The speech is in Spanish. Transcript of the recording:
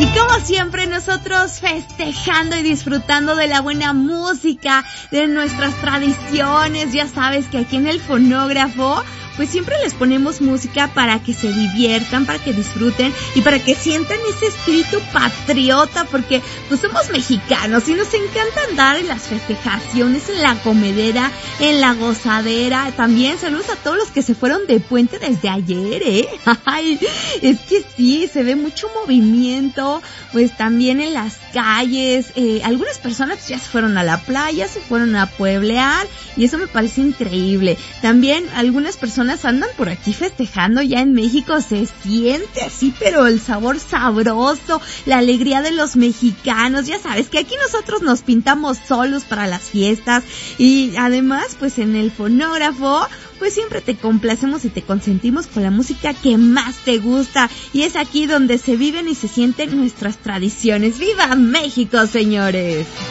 Y como siempre nosotros festejando y disfrutando de la buena música, de nuestras tradiciones. Ya sabes que aquí en el fonógrafo pues siempre les ponemos música para que se diviertan, para que disfruten y para que sientan ese espíritu patriota, porque pues somos mexicanos y nos encanta andar en las festejaciones, en la comedera, en la gozadera. También saludos a todos los que se fueron de puente desde ayer, Ay, es que sí, se ve mucho movimiento, pues también en las calles. Algunas personas pues, ya se fueron a la playa, se fueron a pueblear y eso me parece increíble. También algunas personas andan por aquí festejando ya en México, se siente así, pero el sabor sabroso, la alegría de los mexicanos. Ya sabes que aquí nosotros nos pintamos solos para las fiestas y además pues en el fonógrafo pues siempre te complacemos y te consentimos con la música que más te gusta y es aquí donde se viven y se sienten nuestras tradiciones. ¡Viva México, señores!